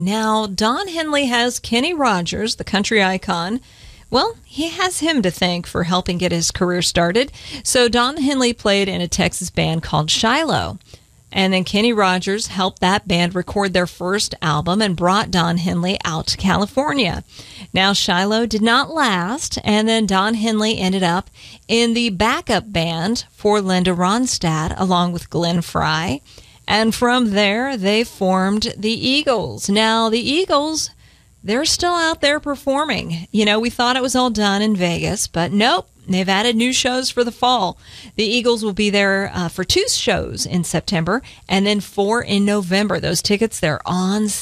Now, Don Henley has Kenny Rogers, the country icon. Well, he has him to thank for helping get his career started. So Don Henley played in a Texas band called Shiloh. And then Kenny Rogers helped that band record their first album and brought Don Henley out to California. Now, Shiloh did not last, and then Don Henley ended up in the backup band for Linda Ronstadt along with Glenn Frey. And from there, they formed the Eagles. Now, the Eagles, they're still out there performing. You know, we thought it was all done in Vegas, but nope. They've added new shows for the fall. The Eagles will be there for 2 shows in September and then 4 in November. Those tickets, they're on